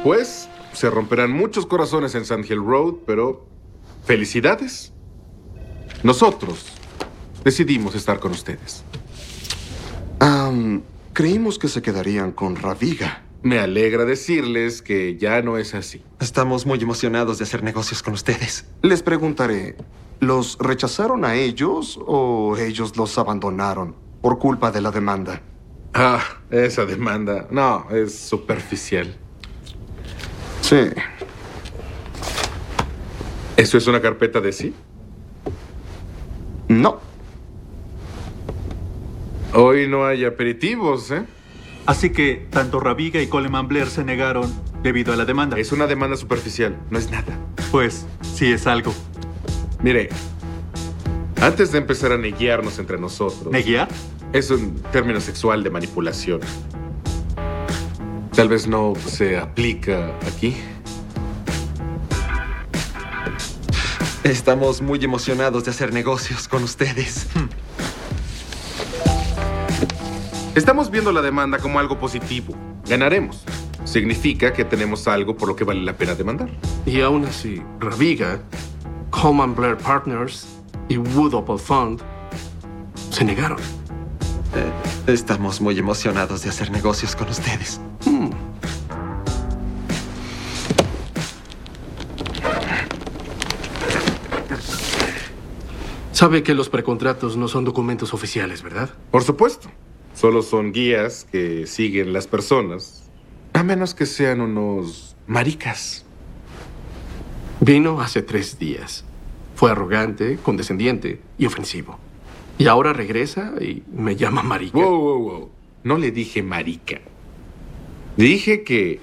Pues se romperán muchos corazones en Sand Hill Road, pero felicidades. Nosotros decidimos estar con ustedes. Creímos que se quedarían con Raviga. Me alegra decirles que ya no es así. Estamos muy emocionados de hacer negocios con ustedes. Les preguntaré, ¿los rechazaron a ellos o ellos los abandonaron por culpa de la demanda? Ah, esa demanda. No, es superficial. Sí. ¿Eso es una carpeta de sí? No. Hoy no hay aperitivos, ¿eh? Así que tanto Raviga y Coleman Blair se negaron debido a la demanda. Es una demanda superficial, no es nada. Pues, sí es algo. Mire, antes de empezar a neguearnos entre nosotros... ¿Neguear? Es un término sexual de manipulación. Tal vez no se aplica aquí. Estamos muy emocionados de hacer negocios con ustedes. Estamos viendo la demanda como algo positivo. Ganaremos. Significa que tenemos algo por lo que vale la pena demandar. Y aún así, Raviga, Coleman Blair Partners y Wood Opal Fund se negaron. Estamos muy emocionados de hacer negocios con ustedes. Sabe que los precontratos no son documentos oficiales, ¿verdad? Por supuesto. Solo son guías que siguen las personas. A menos que sean unos maricas. Vino hace 3 días. Fue arrogante, condescendiente y ofensivo. Y ahora regresa y me llama marica. Wow. No le dije marica. Dije que